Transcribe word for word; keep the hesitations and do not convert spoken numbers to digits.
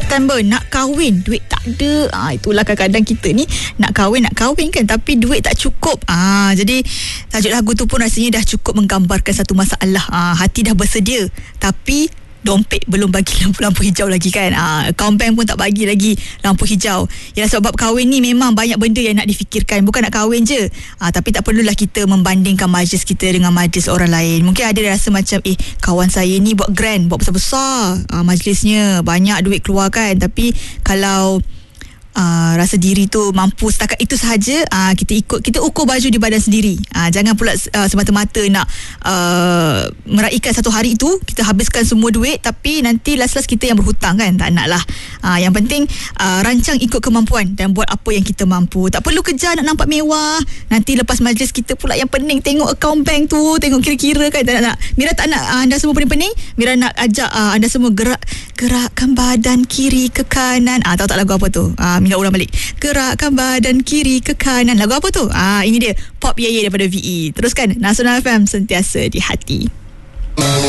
September nak kahwin, duit tak ada. Ah, itulah kadang-kadang kita ni nak kahwin, nak kahwin kan, tapi duit tak cukup. Ah, jadi tajuk lagu tu pun rasanya dah cukup menggambarkan satu masalah. Ah, hati dah bersedia, tapi dompet belum bagi lampu-lampu hijau lagi kan. Ah, account bank pun tak bagi lagi lampu hijau. Ya, sebab kahwin ni memang banyak benda yang nak difikirkan. Bukan nak kahwin je. Ah, tapi tak perlulah kita membandingkan majlis kita dengan majlis orang lain. Mungkin ada rasa macam eh, kawan saya ni buat grand, buat besar-besar ah, majlisnya, banyak duit keluar kan. Tapi kalau Uh, rasa diri tu mampu setakat itu sahaja, uh, kita ikut, kita ukur baju di badan sendiri. Uh, jangan pula uh, semata-mata nak uh, meraihkan satu hari itu, kita habiskan semua duit, tapi nanti last-last kita yang berhutang kan. Tak nak lah. Uh, yang penting uh, rancang ikut kemampuan dan buat apa yang kita mampu. Tak perlu kejar nak nampak mewah. Nanti lepas majlis kita pula yang pening tengok account bank tu, tengok kira-kira kan. Tak nak, nak. Mira tak nak uh, anda semua pening-pening. Mira nak ajak uh, anda semua gerak, gerakkan badan kiri ke kanan. Ah, uh, tahu tak lagu apa tu? Ah, uh, Mira ulang balik. Gerakkan badan kiri ke kanan. Lagu apa tu? Ah, ini dia Pop Yeye daripada V E. Teruskan Nasional F M, sentiasa di hati.